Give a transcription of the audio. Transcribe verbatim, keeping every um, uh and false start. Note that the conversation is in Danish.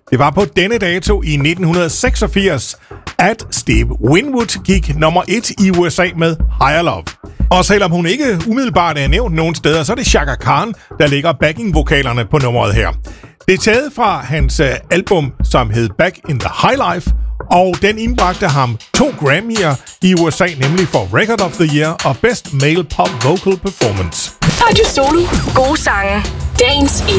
Det var på denne dato i nitten seksogfirs, at Steve Winwood gik nummer et i U S A med Higher Love. Og selvom hun ikke umiddelbart er nævnt nogen steder, så er det Chaka Khan, der lægger backing-vokalerne på nummeret her. Det er taget fra hans album, som hed Back in the High Life, og den indbragte ham to Grammy'er i U S A, nemlig for Record of the Year og Best Male Pop Vocal Performance. Radio Solo. Gode sange. Dagens